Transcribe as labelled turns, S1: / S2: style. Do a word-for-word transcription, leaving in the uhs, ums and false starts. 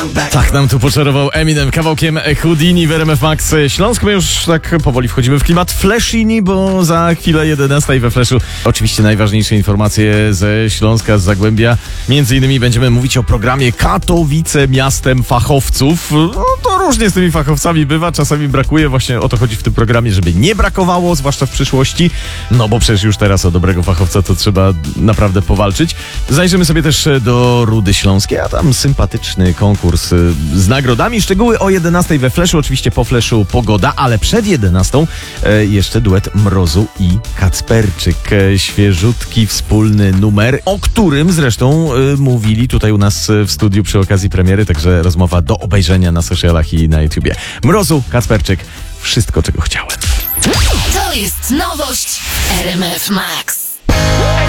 S1: Tak nam tu poczarował Eminem kawałkiem Houdini w R M F Max Śląsk. My już tak powoli wchodzimy w klimat Flashini, bo za chwilę jedenasta i we Flashu oczywiście najważniejsze informacje ze Śląska, z Zagłębia. Między innymi będziemy mówić o programie Katowice miastem fachowców. No to różnie z tymi fachowcami bywa, czasami brakuje, właśnie o to chodzi w tym programie, żeby nie brakowało, zwłaszcza w przyszłości, no bo przecież już teraz o dobrego fachowca to trzeba naprawdę powalczyć. Zajrzymy sobie też do Rudy Śląskiej, a tam sympatyczny konkurs z nagrodami. Szczegóły o jedenastej we Flashu, oczywiście po Flashu pogoda, ale przed jedenastą e, jeszcze duet Mrozu i Kacperczyk. E, świeżutki, wspólny numer, o którym zresztą e, mówili tutaj u nas w studiu przy okazji premiery, także rozmowa do obejrzenia na socialach i na YouTubie. Mrozu, Kacperczyk, wszystko czego chciałem.
S2: To jest nowość R M F Max.